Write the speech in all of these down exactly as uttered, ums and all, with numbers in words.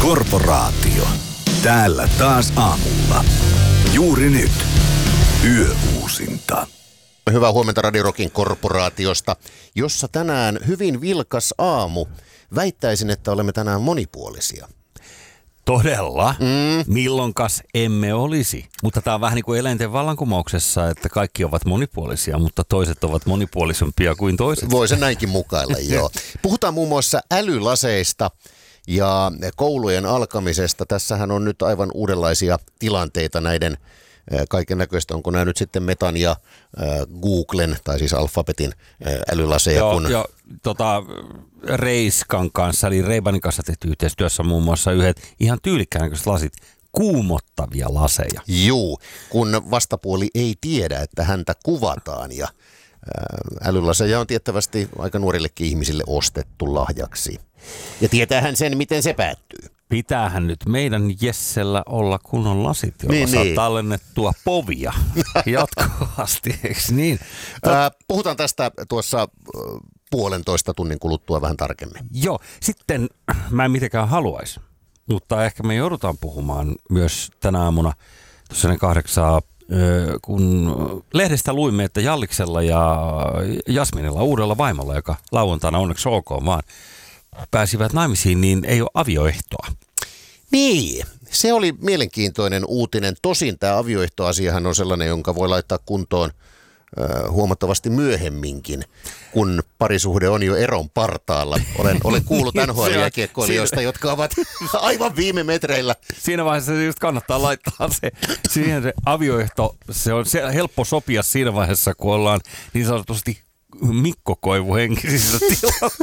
Korporaatio. Täällä taas aamulla. Juuri nyt. Yöuusinta. Hyvää huomenta Radio Rockin Korporaatiosta, jossa tänään hyvin vilkas aamu. Väittäisin, että olemme tänään monipuolisia. Todella? Mm. Milloinkas emme olisi? Mutta tämä on vähän niin kuin eläinten vallankumouksessa, että kaikki ovat monipuolisia, mutta toiset ovat monipuolisempia kuin toiset. Voi sen näinkin mukailla, joo. Puhutaan muun muassa älylaseista ja koulujen alkamisesta. Tässähän on nyt aivan uudenlaisia tilanteita näiden kaiken näköistä. Onko nämä nyt sitten Metan ja äh, Googlen, tai siis Alphabetin äh, älylaseja? Joo, kun... jo, tota, Reiskan kanssa, eli Ray-Banin kanssa tehty yhteistyössä muun muassa yhdet ihan tyylikkään näköiset lasit, kuumottavia laseja. Juu, kun vastapuoli ei tiedä, että häntä kuvataan, ja äh, älylaseja on tiettävästi aika nuorillekin ihmisille ostettu lahjaksi. Ja tietäähän sen, miten se päättyy. Pitäähän nyt meidän Jessellä olla kunnon lasit, jolla niin, saa niin. tallennettua povia jatkuvasti, eikö niin? Tot... Äh, puhutaan tästä tuossa äh, puolentoista tunnin kuluttua vähän tarkemmin. Joo, sitten mä en mitenkään haluaisi, mutta ehkä me joudutaan puhumaan myös tänä aamuna tuossa ne kahdeksaa, kun lehdestä luimme, että Jalliksella ja Jasminilla, uudella vaimolla, joka lauantaina onneksi ok vaan, pääsivät naimisiin, niin ei ole avioehtoa. Niin, se oli mielenkiintoinen uutinen. Tosin tämä avioehtoasiahan on sellainen, jonka voi laittaa kuntoon äh, huomattavasti myöhemminkin, kun parisuhde on jo eron partaalla. Olen, olen kuullut N H L-jääkiekkoilijoista, jotka ovat aivan viime metreillä. Siinä vaiheessa se just kannattaa laittaa se, siihen se avioehto. Se on se, helppo sopia siinä vaiheessa, kun ollaan niin sanotusti Mikko Koivu henkisissä tilanteissa.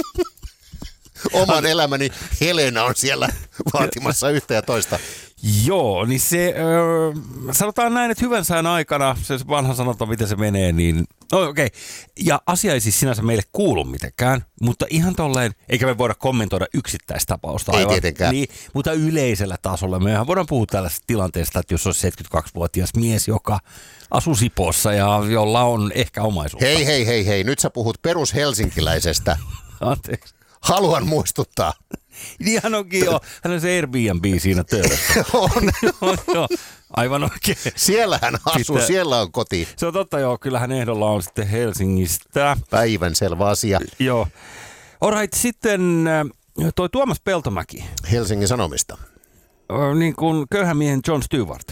Oman elämäni Helena on siellä vaatimassa yhtä ja toista. Joo, niin se, öö, sanotaan näin, että hyvän sään aikana, se vanha sanonta, miten se menee, niin no, okei. Okay. Ja asia ei siis sinänsä meille kuulu mitenkään, mutta ihan tolleen, eikä me voida kommentoida yksittäistapausta. Ei aivan, tietenkään. Niin, mutta yleisellä tasolla. Mehän voidaan puhua tällaisesta tilanteesta, että jos on seitsemänkymmentäkaksivuotias mies, joka asuu Sipoossa ja jolla on ehkä omaisuutta. Hei, hei, hei, hei. Nyt sä puhut perushelsinkiläisestä. Anteeksi. Haluan muistuttaa. Niin hän onkin jo, hän on se Airbnb siinä töydässä. On. on jo, aivan oikein. Siellä hän asuu, Pitää. Siellä on koti. Se on totta, joo, kyllähän ehdolla on sitten Helsingistä. Päivänselvä asia. Joo. Alright, sitten toi Tuomas Peltomäki. Helsingin Sanomista. Niin kuin köyhän miehen Jon Stewart.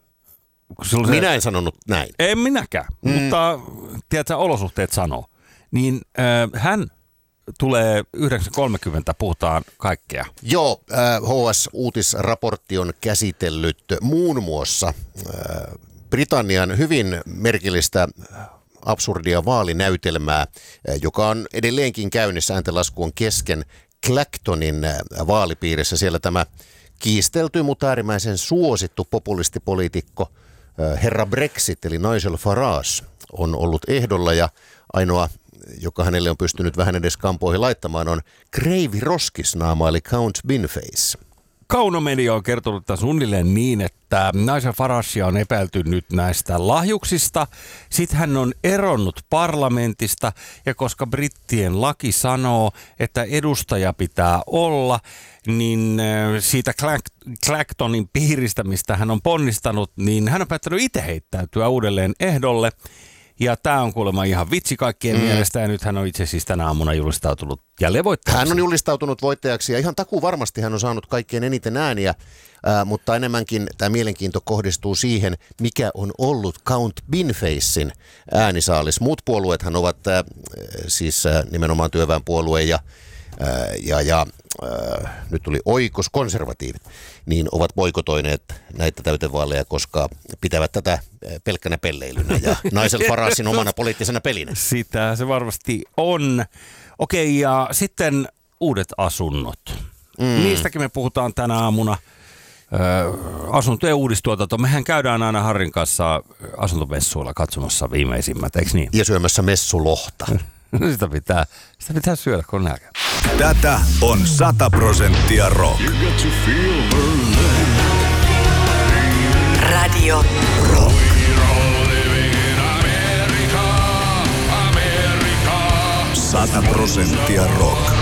Minä se... en sanonut näin. En minäkään, mm. mutta tiedätkö, olosuhteet sanoo. Niin äh, hän tulee yhdeksän kolmekymmentä, puhutaan kaikkea. Joo, äh, H S-uutisraportti on käsitellyt muun muassa äh, Britannian hyvin merkillistä absurdia vaalinäytelmää, äh, joka on edelleenkin käynnissä, ääntenlasku on kesken Clactonin äh, vaalipiirissä. Siellä tämä kiistelty, mutta äärimmäisen suosittu populistipoliitikko äh, herra Brexit, eli Nigel Farage, on ollut ehdolla ja ainoa, joka hänelle on pystynyt vähän edes kampoihin laittamaan, on Kreivi Roskisnaama, eli Count Binface. Kaunomedia on kertonut tämän suunnilleen niin, että Nigel Faragea on epäilty nyt näistä lahjuksista. Sitten hän on eronnut parlamentista, ja koska brittien laki sanoo, että edustaja pitää olla, niin siitä Clactonin piiristä, mistä hän on ponnistanut, niin hän on päättänyt itse heittäytyä uudelleen ehdolle. Ja tämä on kuulemma ihan vitsi kaikkien mm. mielestä, ja nyt hän on itse siis tänä aamuna julistautunut jälleen voittajaksi. Hän on julistautunut voittajaksi, ja ihan takuu varmasti hän on saanut kaikkein eniten ääniä, äh, mutta enemmänkin tämä mielenkiinto kohdistuu siihen, mikä on ollut Count Binfacein äänisaalis. Muut puolueethan ovat äh, siis äh, nimenomaan työväenpuolue ja, äh, ja, ja äh, nyt tuli oikos konservatiivit, niin ovat boikotoineet näitä täytevaaleja, koska pitävät tätä pelkkänä pelleilynä ja Nigel Faragein omana poliittisena pelinä. Sitä se varmasti on. Okei, ja sitten uudet asunnot. Mm. Niistäkin me puhutaan tänä aamuna. Ö, asuntojen uudistuotanto. Mehän käydään aina Harrin kanssa asuntomessuilla katsomassa viimeisimmät, eikö niin? Ja syömässä messulohta. sitä, pitää, sitä pitää syödä, kun nälkä. Tätä on sata prosenttia rock. Radio Rock. Sata prosenttia rock.